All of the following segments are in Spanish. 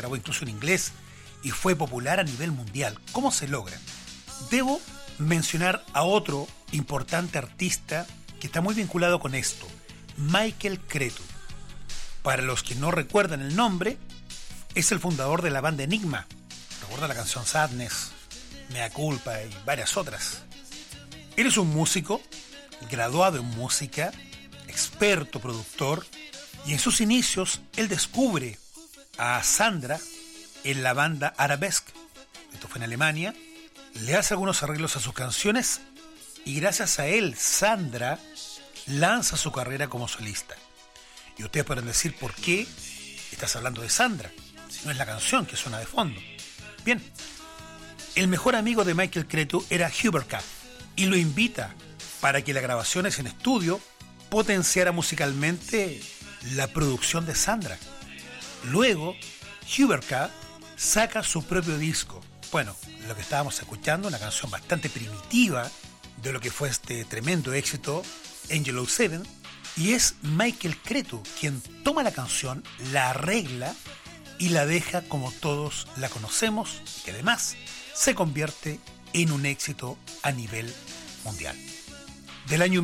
grabó incluso en inglés y fue popular a nivel mundial. ¿Cómo se logra? Debo mencionar a otro importante artista que está muy vinculado con esto, Michael Cretu. Para los que no recuerdan el nombre, es el fundador de la banda Enigma. Recuerda la canción Sadness, Mea Culpa y varias otras. Él es un músico, graduado en música, experto productor, y en sus inicios él descubre a Sandra en la banda Arabesque. Esto fue en Alemania. Le hace algunos arreglos a sus canciones y gracias a él Sandra lanza su carrera como solista. Y ustedes pueden decir, ¿por qué estás hablando de Sandra? Si no es la canción que suena de fondo. Bien, el mejor amigo de Michael Cretu era Hubert K. y lo invita para que las grabaciones en estudio potenciara musicalmente la producción de Sandra. Luego, Hubert K. saca su propio disco. Bueno, lo que estábamos escuchando, una canción bastante primitiva de lo que fue este tremendo éxito, Angel 07, y es Michael Cretu quien toma la canción, la arregla y la deja como todos la conocemos, y que además se convierte en un éxito a nivel mundial. Del año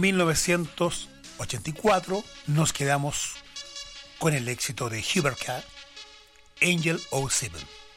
1984 nos quedamos con el éxito de Hubert K., Angel 07.